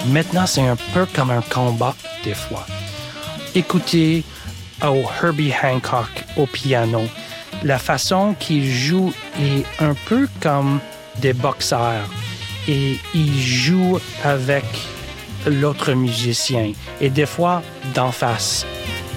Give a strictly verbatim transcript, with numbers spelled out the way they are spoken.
Maintenant, c'est un peu comme un combat, des fois. Écoutez au Herbie Hancock au piano. La façon qu'il joue est un peu comme des boxeurs. Et il joue avec l'autre musicien. Et des fois, d'en face.